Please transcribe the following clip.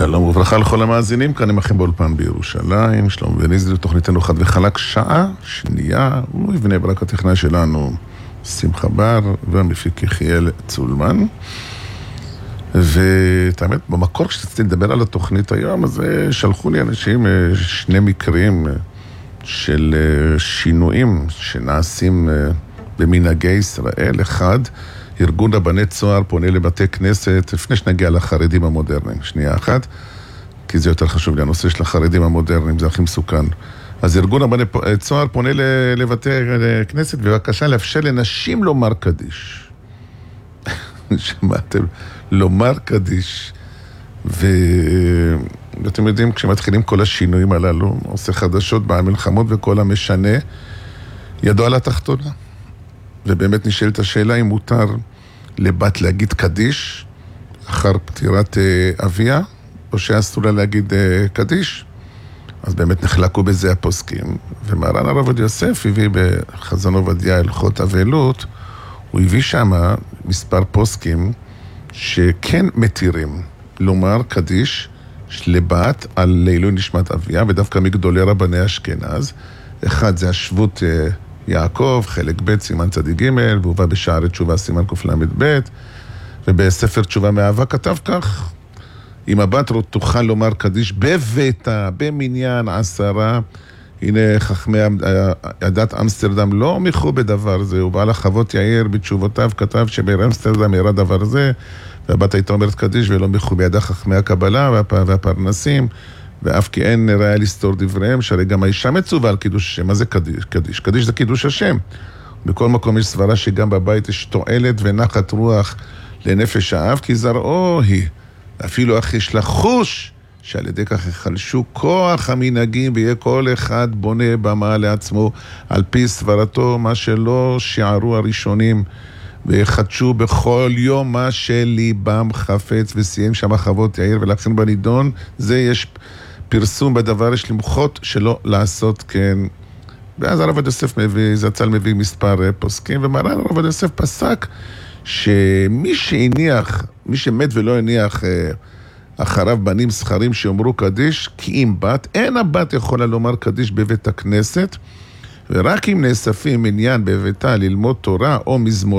שלום וברכה לכל המאזינים, כאן עמכם באולפן בירושלים, שלום וניז לתוכניתנו חד וחלק שעה שנייה, ובני ברק הטכנאי שלנו שמחה בר והמפיק יחיאל צולמן. והאמת, במקור כשרציתי לדבר על התוכנית היום, אז שלחו לי אנשים שני מקרים של שינויים שנעשים במנהגי ישראל. אחד, ארגון רבני צוהר פונה לבתי כנסת, לפני שנגיע לחרדים המודרניים, שנייה אחת, כי זה יותר חשוב לי, הנושא של החרדים המודרניים, זה הכי מסוכן. אז ארגון רבני צוהר פונה לבתי כנסת, ובבקשה לאפשר לנשים לומר קדיש. שמעתם? לומר קדיש. ואתם יודעים, כשמתחילים כל השינויים הללו, עושה חדשות במלחמות וכל המשנה, ידו על התחתונה. ובאמת נשאלת השאלה אם מותר לבת להגיד קדיש אחר פטירת אביה, או שאסור לה להגיד קדיש. אז באמת נחלקו בזה הפוסקים. ומרן הרב עובדיה יוסף הביא בחזון עובדיה הלכות אבלות, הוא הביא שם מספר פוסקים שכן מתירים לומר קדיש לבת על לעילוי נשמת אביה, ודווקא מגדולי רבני אשכנז. אחד זה השבות יעקב, חלק ב' סימן צדיק ג', והובא בשערי תשובה סימן קל"ב, ובספר תשובה מאהבה כתב כך: אם הבת תוכל לומר קדיש בביתה, במניין 10, הנה חכמי הדת אמסטרדם לא מיחו בדבר זה, ובעל החוות יאיר בתשובותיו כתב שבאמסטרדם ירד דבר זה, והבת הייתה אומרת קדיש ולא מיחו בידה חכמי הקבלה והפרנסים, ואף כי אין ראיה לסתור דבריהם, שהרי גם האישה מצווה על קידוש השם. מה זה קדיש? קדיש? קדיש זה קידוש השם. בכל מקום יש סברה שגם בבית יש תועלת ונחת רוח לנפש האב, כי זרעו היא. אפילו אך יש לחוש שעל ידי כך יחלשו כוח המנהגים, ויהיה כל אחד בונה במה לעצמו על פי סברתו, מה שלא שיערו הראשונים, ויחדשו בכל יום מה שליבם חפץ, וסיים שם חוות יאיר. ולכן בנידון זה יש פרסום בדבר, יש למחות שלא לעשות כן. ואז הרב עובדיה יוסף מביא, זצ"ל מביא מספר פוסקים, ומרן הרב עובדיה יוסף פסק שמי שהניח, מי שמת ולא הניח אחריו בנים זכרים שאומרו קדיש, כי אם בת, אין הבת יכולה לומר קדיש בבית הכנסת, ורק אם נאספים עניין בביתה ללמוד תורה או מזמור